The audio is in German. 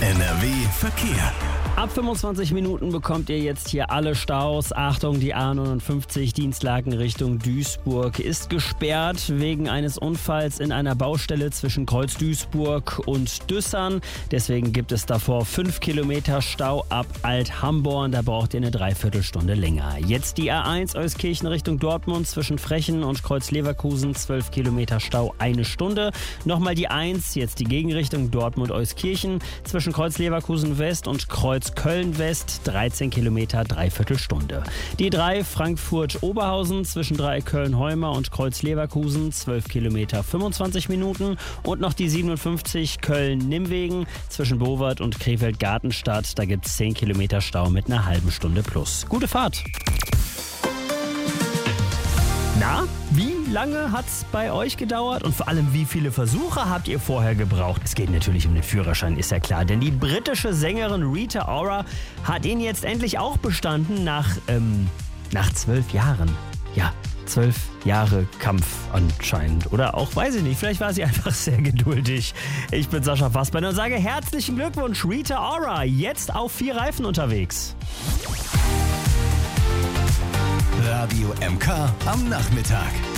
NRW Verkehr. Ab 25 Minuten bekommt ihr jetzt hier alle Staus. Achtung, die A59 Dienstlaken Richtung Duisburg ist gesperrt wegen eines Unfalls in einer Baustelle zwischen Kreuz Duisburg und Düssern. Deswegen gibt es davor 5 Kilometer Stau ab Alt-Hamborn. Da braucht ihr eine Dreiviertelstunde länger. Jetzt die A1 Euskirchen Richtung Dortmund zwischen Frechen und Kreuz Leverkusen. 12 Kilometer Stau, 1 Stunde. Nochmal die 1, jetzt die Gegenrichtung Dortmund-Euskirchen zwischen Kreuz Leverkusen West und Kreuz Köln-West, 13 Kilometer, Dreiviertelstunde. Die 3 Frankfurt-Oberhausen zwischen Köln-Heumer und Kreuz Leverkusen, 12 Kilometer, 25 Minuten. Und noch die 57 Köln-Nimwegen zwischen Bowart und Krefeld-Gartenstadt. Da gibt es 10 Kilometer Stau mit einer halben Stunde plus. Gute Fahrt! Na, wie lange hat's bei euch gedauert und vor allem wie viele Versuche habt ihr vorher gebraucht? Es geht natürlich um den Führerschein, ist ja klar, denn die britische Sängerin Rita Ora hat ihn jetzt endlich auch bestanden nach 12 Jahren. Ja, 12 Jahre Kampf anscheinend. Oder auch, weiß ich nicht, vielleicht war sie einfach sehr geduldig. Ich bin Sascha Fassbender und sage herzlichen Glückwunsch, Rita Ora, jetzt auf 4 Reifen unterwegs. Radio MK am Nachmittag.